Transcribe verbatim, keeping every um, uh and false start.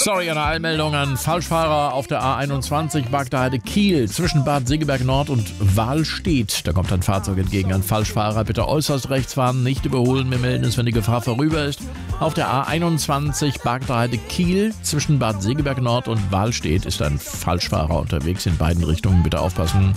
Sorry an der Eilmeldung an Falschfahrer auf der A einundzwanzig Bagdaheide Kiel zwischen Bad Segeberg Nord und Wahlstedt. Da kommt ein Fahrzeug entgegen. An Falschfahrer bitte äußerst rechts fahren, nicht überholen. Wir melden es, wenn die Gefahr vorüber ist. Auf der A einundzwanzig Bagdaheide Kiel zwischen Bad Segeberg Nord und Wahlstedt ist ein Falschfahrer unterwegs in beiden Richtungen. Bitte aufpassen.